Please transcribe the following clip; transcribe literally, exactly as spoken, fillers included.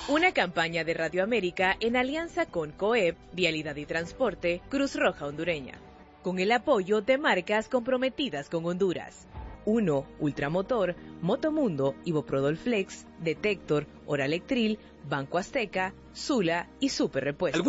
Una campaña de Radio América en alianza con COEP, Vialidad y Transporte, Cruz Roja Hondureña, con el apoyo de marcas comprometidas con Honduras. uno. Ultramotor, Motomundo, Iboprodol Flex, Detector, Oralectril, Banco Azteca, Sula y Super Repuestos.